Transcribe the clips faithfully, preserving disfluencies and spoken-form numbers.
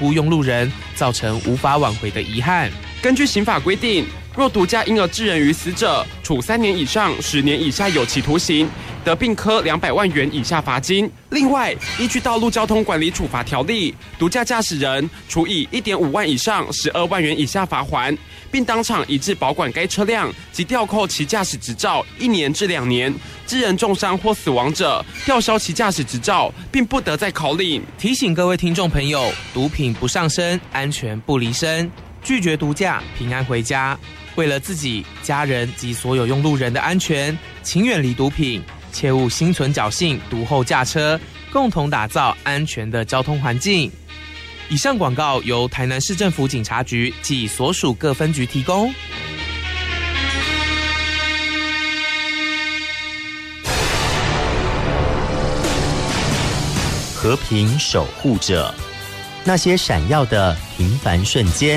忽用路人，造成无法挽回的遗憾。 根据刑法规定，若毒驾因而致人于死者，处三年以上十年以下有期徒刑，得并科两百万元以下罚金。另外，依据《道路交通管理处罚条例》，毒驾驾驶人处以一点五万以上十二万元以下罚锾，并当场移至保管该车辆及吊扣其驾驶执照一年至两年。致人重伤或死亡者，吊销其驾驶执照，并不得再考领。 提醒各位听众朋友，毒品不上身，安全不离身，拒绝毒驾，平安回家。为了自己、家人及所有用路人的安全，请远离毒品，切勿心存侥幸毒后驾车，共同打造安全的交通环境。以上广告由台南市政府警察局及所属各分局提供。 和平守护者，那些闪耀的平凡瞬间。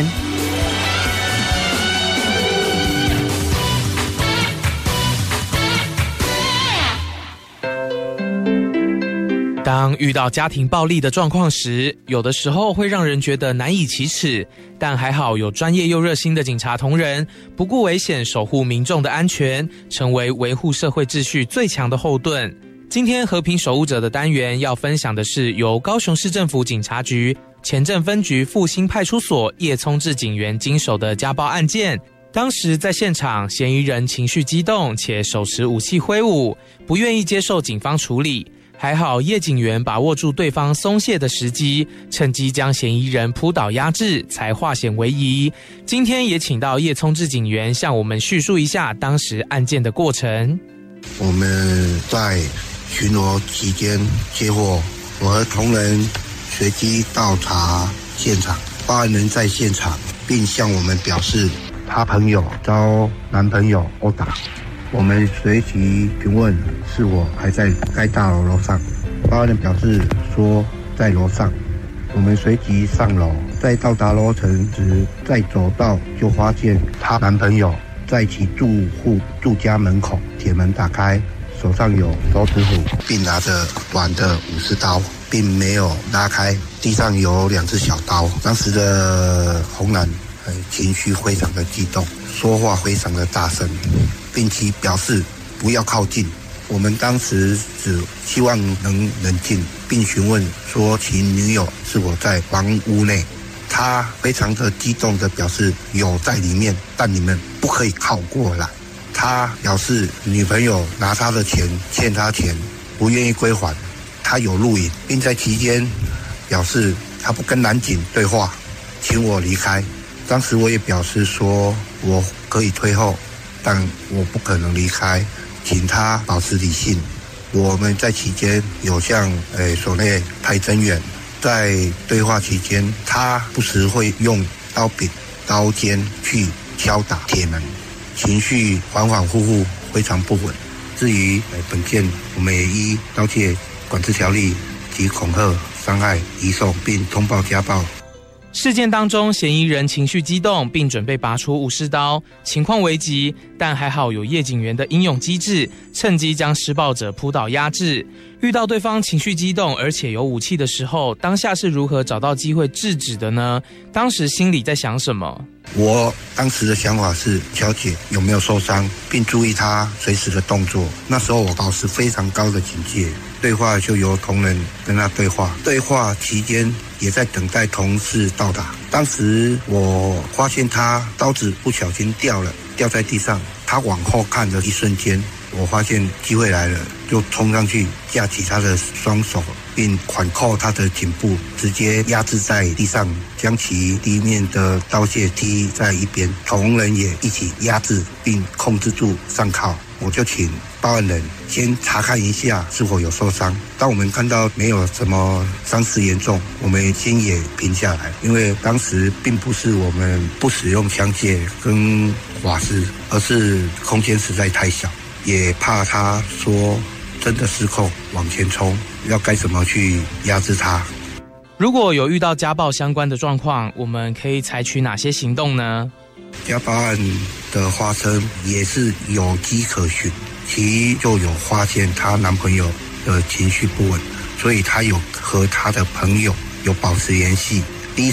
当遇到家庭暴力的状况时，有的时候会让人觉得难以启齿，但还好有专业又热心的警察同仁，不顾危险守护民众的安全，成为维护社会秩序最强的后盾。今天和平守护者的单元要分享的是由高雄市政府警察局前镇分局复兴派出所叶聪志警员经手的家暴案件。当时在现场，嫌疑人情绪激动且手持武器挥舞，不愿意接受警方处理。还好叶警员把握住对方松懈的时机，趁机将嫌疑人扑倒压制，才化险为夷。今天也请到叶聪志警员向我们叙述一下当时案件的过程。 我们在巡逻期间接获，我和同仁随机到查现场，报案人在现场，并向我们表示他朋友遭男朋友殴打。我们随即询问是否还在该大楼楼上，报案人表示说在楼上。我们随即上楼，在到达楼层时，在走道就发现她男朋友在其住户住家门口，铁门打开，手上有手指虎，并拿着短的武士刀，并没有拉开，地上有两只小刀。当时的红男情绪非常的激动，说话非常的大声，并且表示不要靠近。我们当时只希望能冷静，并询问说其女友是否在房屋内。他非常的激动的表示有在里面，但你们不可以靠过来。他表示女朋友拿他的钱，欠他钱，不愿意归还。他有录影，并在期间表示他不跟男警对话，请我离开。当时我也表示说我可以退后，但我不可能离开，请他保持理性。我们在期间有向诶所内派增援，在对话期间，他不时会用刀柄、刀尖去敲打铁门，情绪反反复复，非常不稳。至于本件，我们也依盗窃管制条例及恐吓、伤害、移送并通报家暴。 事件当中，嫌疑人情绪激动，并准备拔出武士刀，情况危急，但还好有叶警员的英勇机智，趁机将施暴者扑倒压制。遇到对方情绪激动而且有武器的时候，当下是如何找到机会制止的呢？当时心里在想什么？ 我当时的想法是了解有没有受伤，并注意他随时的动作。那时候我保持非常高的警戒，对话就由同仁跟他对话。对话期间也在等待同事到达。当时我发现他刀子不小心掉了，掉在地上。他往后看的一瞬间，我发现机会来了，就冲上去架起他的双手，并反扣他的颈部，直接压制在地上，将其地面的刀械踢在一边。同仁也一起压制并控制住上铐。我就请报案人先查看一下是否有受伤。当我们看到没有什么伤势严重，我们心也平下来，因为当时并不是我们不使用枪械跟瓦斯，而是空间实在太小，也怕他说真的失控往前冲，要该怎么去压制他。 如果有遇到家暴相关的状况，我们可以采取哪些行动呢？ 家暴案的发生也是有迹可循，其就有发现她男朋友的情绪不稳，所以她有和她的朋友有保持联系，